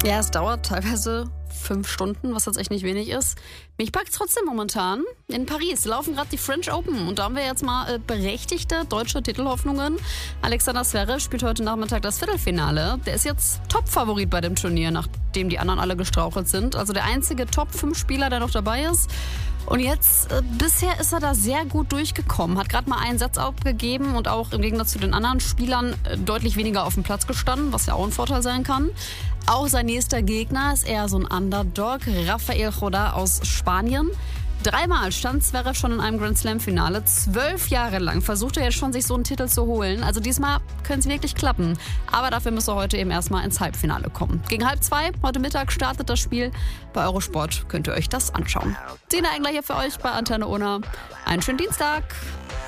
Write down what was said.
Ja, es dauert teilweise 5 Stunden, was jetzt echt nicht wenig ist. Mich packt es trotzdem momentan. In Paris laufen gerade die French Open und da haben wir jetzt mal berechtigte deutsche Titelhoffnungen. Alexander Zverev spielt heute Nachmittag das Viertelfinale. Der ist jetzt Top-Favorit bei dem Turnier, nachdem die anderen alle gestrauchelt sind. Also der einzige Top-5-Spieler, der noch dabei ist. Und jetzt, bisher ist er da sehr gut durchgekommen. Hat gerade mal einen Satz abgegeben und auch im Gegensatz zu den anderen Spielern deutlich weniger auf dem Platz gestanden, was ja auch ein Vorteil sein kann. Auch sein nächster Gegner ist eher so ein Underdog, Rafael Nadal aus Spanien. 3-mal stand Zverev schon in einem Grand Slam-Finale. 12 Jahre lang versucht er jetzt schon, sich so einen Titel zu holen. Also diesmal können es wirklich klappen. Aber dafür müsste er heute eben erstmal ins Halbfinale kommen. Gegen 1:30 heute Mittag startet das Spiel. Bei Eurosport könnt ihr euch das anschauen. Sina Engler hier für euch bei Antenne Unna. Einen schönen Dienstag.